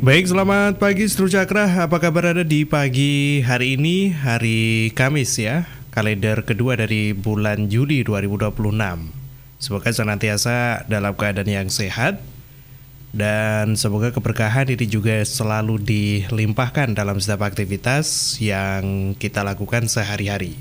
Baik, selamat pagi Seru Cakra. Apa kabar Anda di pagi hari ini, hari Kamis ya, kalender kedua dari bulan Juli 2026. Semoga senantiasa dalam keadaan yang sehat dan semoga keberkahan ini juga selalu dilimpahkan dalam setiap aktivitas yang kita lakukan sehari-hari.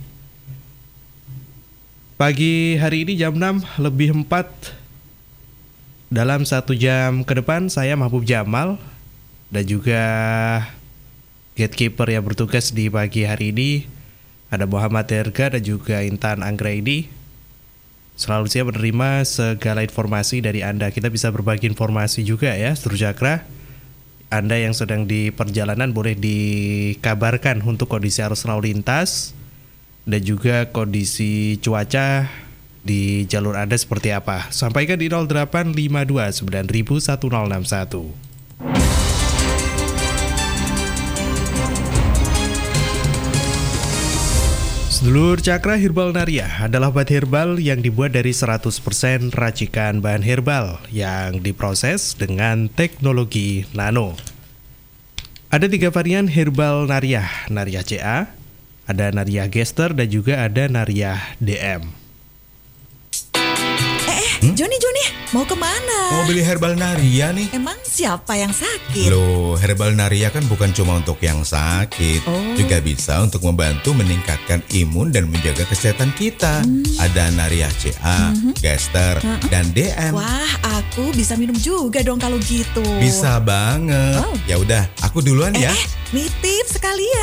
Pagi hari ini jam 6 lebih 4. Dalam 1 jam ke depan saya Mahbub Jamal dan juga gatekeeper yang bertugas di pagi hari ini ada Muhammad Herga dan juga Intan Anggraini. Selalu siap menerima segala informasi dari Anda. Kita bisa berbagi informasi juga ya, Seru Cakra. Anda yang sedang di perjalanan boleh dikabarkan untuk kondisi arus lalu lintas dan juga kondisi cuaca di jalur Anda seperti apa. Sampaikan di 0852 9000 1061. Sedulur Cakra, Herbal Naria adalah obat herbal yang dibuat dari 100% racikan bahan herbal yang diproses dengan teknologi nano. Ada 3 varian Herbal Naria, Naria CA, ada Naria Gester dan juga ada Naria DM. Joni, mau kemana? Mau beli Herbal Naria nih. Emang siapa yang sakit? Loh, Herbal Naria kan bukan cuma untuk yang sakit, juga bisa untuk membantu meningkatkan imun dan menjaga kesehatan kita. Ada Naria CA, Gester, dan DM. Wah, aku bisa minum juga dong kalau gitu. Bisa banget. Ya udah, aku duluan ya. Nitip sekalian.